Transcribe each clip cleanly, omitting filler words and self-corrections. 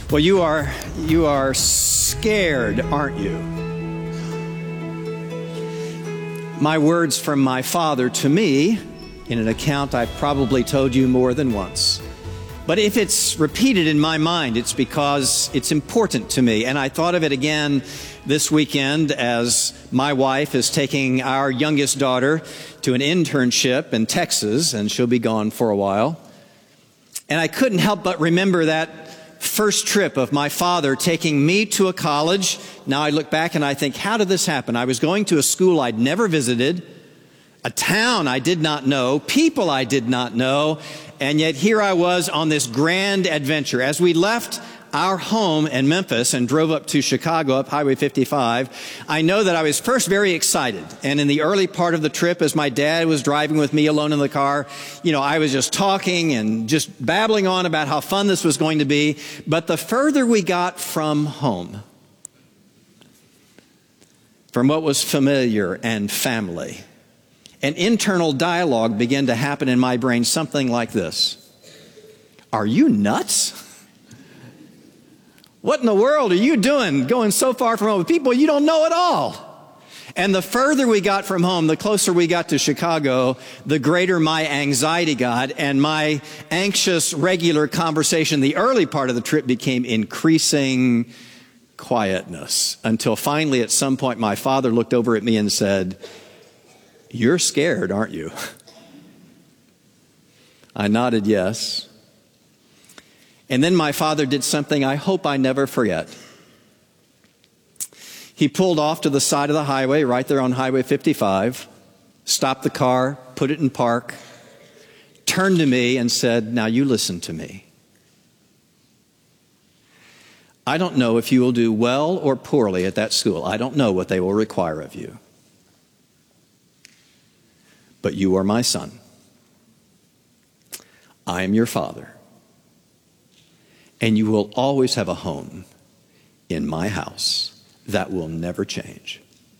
Well, you are scared, aren't you? My words from my father to me, in an account I've probably told you more than once. But if it's repeated in my mind, it's because it's important to me. And I thought of it again this weekend as my wife is taking our youngest daughter to an internship in Texas, and she'll be gone for a while. And I couldn't help but remember that first trip of my father taking me to a college. Now I look back and I think, how did this happen? I was going to a school I'd never visited, a town I did not know, people I did not know, and yet here I was on this grand adventure. As we left our home in Memphis and drove up to Chicago, up Highway 55, I know that I was first very excited. And in the early part of the trip, as my dad was driving with me alone in the car, I was just talking and just babbling on about how fun this was going to be. But the further we got from home, from what was familiar and family, an internal dialogue began to happen in my brain, something like this. Are you nuts? What in the world are you doing going so far from home with people you don't know at all? And the further we got from home, the closer we got to Chicago, the greater my anxiety got, and my anxious, regular conversation, the early part of the trip, became increasing quietness, until finally at some point my father looked over at me and said, "You're scared, aren't you?" I nodded yes. And then my father did something I hope I never forget. He pulled off to the side of the highway, right there on Highway 55, stopped the car, put it in park, turned to me and said, "Now you listen to me. I don't know if you will do well or poorly at that school. I don't know what they will require of you. But you are my son. I am your father. And you will always have a home in my house. That will never change."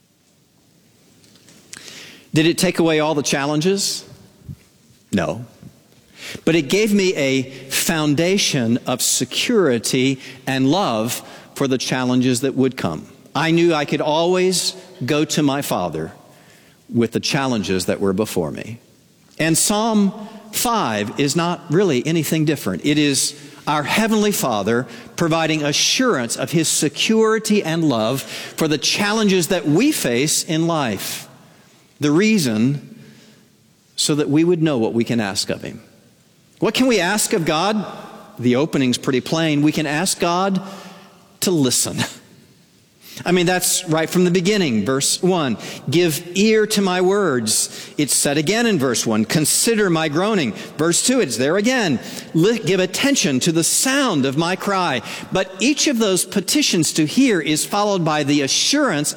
Did it take away all the challenges? No. But it gave me a foundation of security and love for the challenges that would come. I knew I could always go to my father with the challenges that were before me. And Psalm 5 is not really anything different. It is our Heavenly Father providing assurance of His security and love for the challenges that we face in life. The reason, so that we would know what we can ask of Him. What can we ask of God? The opening's pretty plain. We can ask God to listen. That's right from the beginning, verse 1. Give ear to my words. It's said again in verse 1. Consider my groaning. Verse 2, it's there again. Give attention to the sound of my cry. But each of those petitions to hear is followed by the assurance